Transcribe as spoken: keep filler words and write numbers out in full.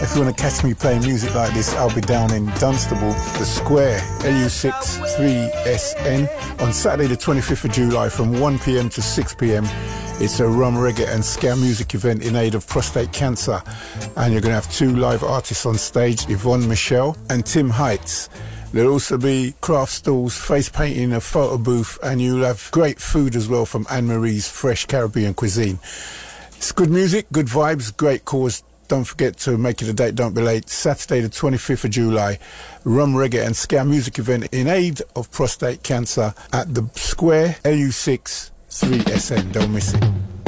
If you want to catch me playing music like this, I'll be down in Dunstable, the Square, L U six three S N, on Saturday the twenty-fifth of July from one p m to six p m. It's a rum, reggae and ska music event in aid of prostate cancer. And you're going to have two live artists on stage, Yvonne Michelle and Tim Heights. There'll also be craft stalls, face painting, a photo booth, and you'll have great food as well from Anne-Marie's Fresh Caribbean Cuisine. It's good music, good vibes, great cause. Don't forget to make it a date, don't be late. Saturday the twenty-fifth of July, rum, reggae and ska music event in aid of prostate cancer at the Square, L U six three S N. Don't miss it.